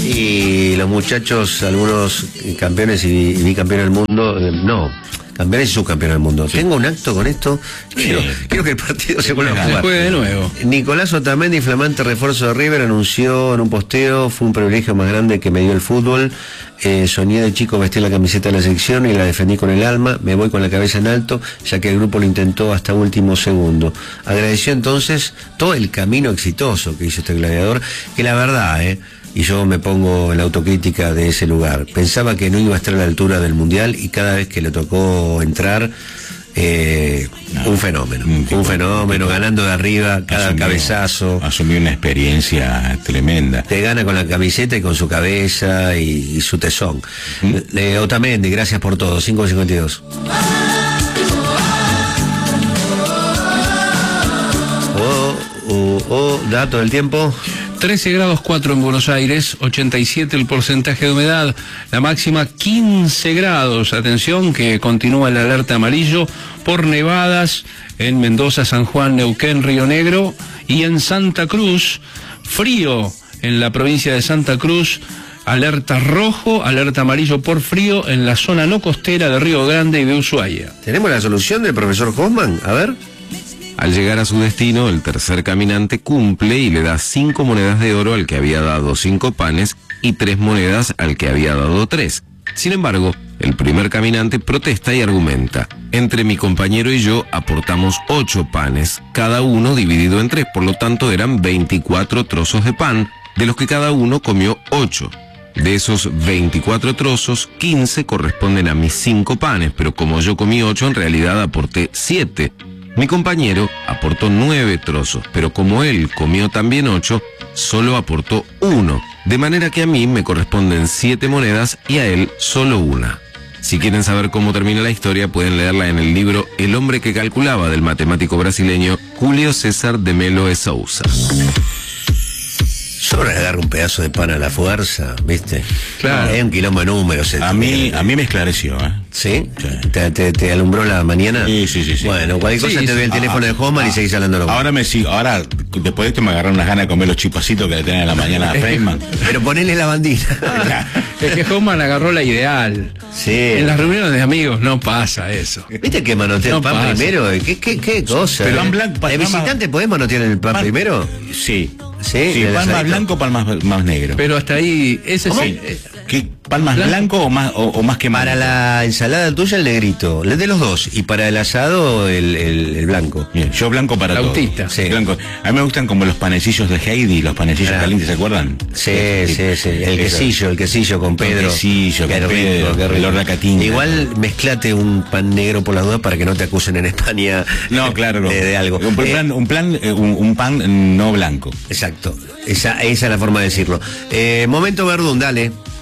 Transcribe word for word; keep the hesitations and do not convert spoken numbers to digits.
Y los muchachos, algunos campeones y, y bicampeones del mundo, eh, no, campeones y subcampeones del mundo. Sí. Tengo un acto con esto, quiero, quiero que el partido se vuelva a jugar. Se juegue de nuevo. Nicolás Otamendi, flamante refuerzo de River, anunció en un posteo: fue un privilegio más grande que me dio el fútbol. Eh, soñé de chico vestir la camiseta de la selección y la defendí con el alma. Me voy con la cabeza en alto, ya que el grupo lo intentó hasta último segundo. Agradeció entonces todo el camino exitoso que hizo este gladiador, que la verdad, eh, y yo me pongo en la autocrítica de ese lugar, pensaba que no iba a estar a la altura del Mundial, y cada vez que le tocó entrar, eh, no, un fenómeno, un, tipo, un fenómeno, tipo, ganando de arriba, cada asumió, cabezazo. Asumió una experiencia tremenda. Te gana con la camiseta y con su cabeza y, y su tesón. ¿Mm? Le, Otamendi, gracias por todo, cinco cincuenta y dos. Oh, oh, oh, dato del tiempo. trece grados cuatro en Buenos Aires, ochenta y siete el porcentaje de humedad, la máxima quince grados. Atención que continúa el alerta amarillo por nevadas en Mendoza, San Juan, Neuquén, Río Negro y en Santa Cruz. Frío en la provincia de Santa Cruz, alerta rojo, alerta amarillo por frío en la zona no costera de Río Grande y de Ushuaia. ¿Tenemos la solución del profesor Hoffman? A ver. Al llegar a su destino, el tercer caminante cumple y le da cinco monedas de oro al que había dado cinco panes y tres monedas al que había dado tres. Sin embargo, el primer caminante protesta y argumenta: entre mi compañero y yo aportamos ocho panes, cada uno dividido en tres, por lo tanto eran veinticuatro trozos de pan, de los que cada uno comió ocho. De esos veinticuatro trozos, quince corresponden a mis cinco panes, pero como yo comí ocho, en realidad aporté siete. Mi compañero aportó nueve trozos, pero como él comió también ocho, solo aportó uno, de manera que a mí me corresponden siete monedas y a él solo una. Si quieren saber cómo termina la historia, pueden leerla en el libro El hombre que calculaba, del matemático brasileño Julio César de Melo de Sousa. Solo agarra un pedazo de pan a la fuerza, ¿viste? Claro. Hay un quilombo de números. A mí, a mí me esclareció, ¿eh? ¿Sí? Sí. ¿Te, te, te alumbró la mañana? Sí, sí, sí. sí. Bueno, cualquier cosa sí, te doy el sí. teléfono Ah, de Hoffman ah, y seguís hablando. Ahora me sigo, ahora, después de esto me agarraron unas ganas de comer los chipacitos que le tienen en la mañana a Feynman. Pero ponele la bandina. Es que Hoffman agarró la ideal. Sí. En las reuniones de amigos no pasa eso. ¿Viste que manotea No el pan pasa. primero? ¿Qué, qué, qué cosa? Pero ¿eh? pan blanco, pan ¿De más- visitante podés manotear el pan, Pan- primero? Sí. Sí, Sí, el pan más asadito. blanco o pan más, más negro. Pero hasta ahí, ese ¿Cómo? sí. eh, ¿Qué, ¿Pan más Blanco. blanco, o más o, o más que Para la ensalada tuya el negrito, el de los dos, y para el asado el, el, el blanco. Bien, yo blanco para todo. Autista. Sí. Blanco. A mí me gustan como los panecillos de Heidi, los panecillos Ah. calientes, ¿se acuerdan? Sí, sí, sí. El Eso. quesillo, el quesillo con Pedro. El quesillo Qué con rico, Pedro, qué rico. el hornacatinga. Igual mezclate un pan negro por las dudas para que no te acusen en España. No, claro. De, de algo. Un Eh, plan, un, plan eh, un, un pan no blanco. Exacto. Esa, esa es la forma de decirlo. Eh, momento Verdún, dale.